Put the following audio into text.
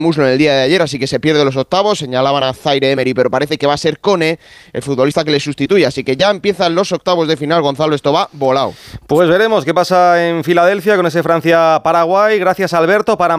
muslo en el día de ayer, así que se pierde los octavos. Señalaban a Zaire Emery, pero parece que va a ser Kone el futbolista que le sustituye, así que ya empiezan los octavos de final. Gonzalo, esto va volado. Pues veremos qué pasa en Filadelfia con ese Francia-Paraguay. Gracias, Alberto. Para